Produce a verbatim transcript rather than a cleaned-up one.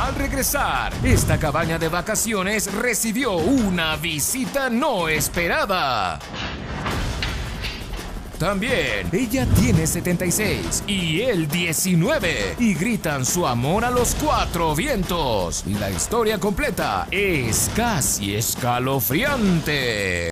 Al regresar, esta cabaña de vacaciones recibió una visita no esperada. También, ella tiene setenta y seis y él diecinueve y gritan su amor a los cuatro vientos. Y la historia completa es casi escalofriante.